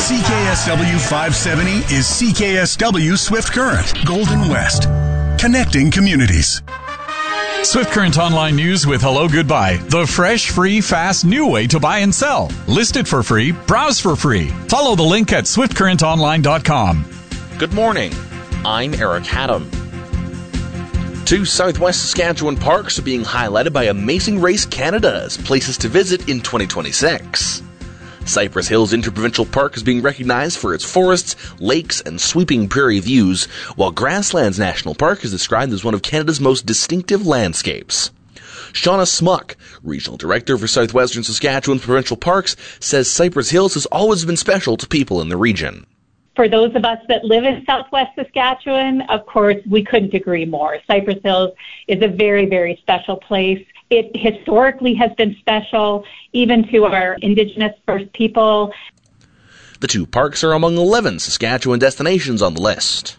CKSW 570 is CKSW Swift Current, Golden West. Connecting communities. Swift Current Online News with Hello Goodbye. The fresh, free, fast, new way to buy and sell. List it for free. Browse for free. Follow the link at swiftcurrentonline.com. Good morning. I'm Eric Haddam. 2 Southwest Saskatchewan parks are being highlighted by Amazing Race Canada as places to visit in 2026. Cypress Hills Interprovincial Park is being recognized for its forests, lakes, and sweeping prairie views, while Grasslands National Park is described as one of Canada's most distinctive landscapes. Shauna Smuck, Regional Director for Southwestern Saskatchewan Provincial Parks, says Cypress Hills has always been special to people in the region. For those of us that live in Southwest Saskatchewan, of course, we couldn't agree more. Cypress Hills is a very, very special place. It historically has been special, even to our Indigenous First People. The 2 parks are among 11 Saskatchewan destinations on the list.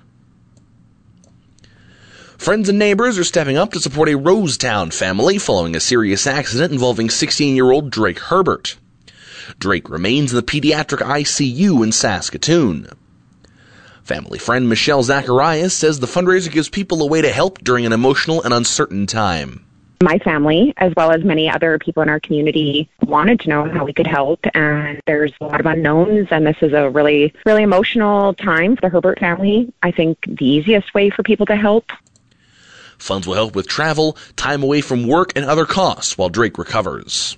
Friends and neighbors are stepping up to support a Rosetown family following a serious accident involving 16-year-old Drake Herbert. Drake remains in the pediatric ICU in Saskatoon. Family friend Michelle Zacharias says the fundraiser gives people a way to help during an emotional and uncertain time. My family, as well as many other people in our community, wanted to know how we could help, and there's a lot of unknowns, and this is a really, really emotional time for the Herbert family. I think the easiest way for people to help. Funds will help with travel, time away from work, and other costs while Drake recovers.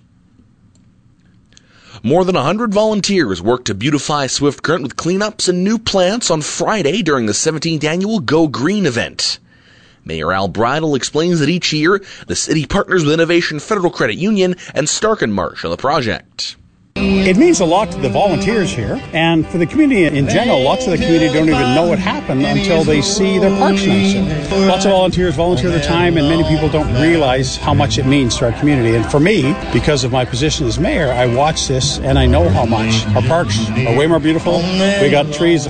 More than 100 volunteers worked to beautify Swift Current with cleanups and new plants on Friday during the 17th annual Go Green event. Mayor Al Bridle explains that each year, the city partners with Innovation Federal Credit Union and Stark and Marsh on the project. It means a lot to the volunteers here, and for the community in general. Lots of the community don't even know what happened until they see their parks nicer. Lots of volunteers volunteer their time, and many people don't realize how much it means to our community. And for me, because of my position as mayor, I watch this and I know how much. Our parks are way more beautiful. We got trees